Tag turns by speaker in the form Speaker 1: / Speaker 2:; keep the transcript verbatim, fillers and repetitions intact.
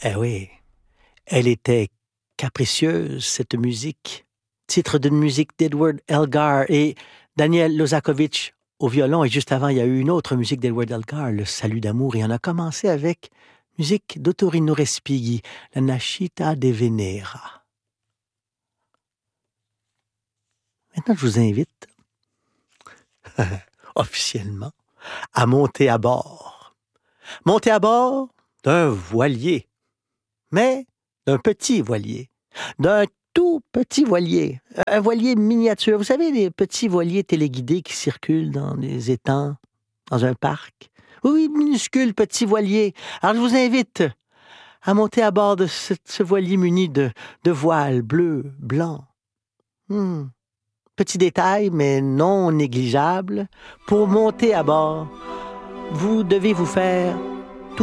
Speaker 1: Eh oui, elle était capricieuse, cette musique. Titre d'une musique d'Edward Elgar et Daniel Lozakovitch au violon. Et juste avant, il y a eu une autre musique d'Edward Elgar, Le Salut d'amour. Et on a commencé avec musique d'Ottorino Respighi, La Nascita de Venera. Maintenant, je vous invite, officiellement, à monter à bord. Monter à bord d'un voilier, mais d'un petit voilier, d'un tout petit voilier, un voilier miniature. Vous savez, les petits voiliers téléguidés qui circulent dans les étangs, dans un parc? Oui, minuscule petit voilier. Alors, je vous invite à monter à bord de ce, ce voilier muni de, de voiles bleu, blanc. Hmm. Petit détail, mais non négligeable. Pour monter à bord, vous devez vous faire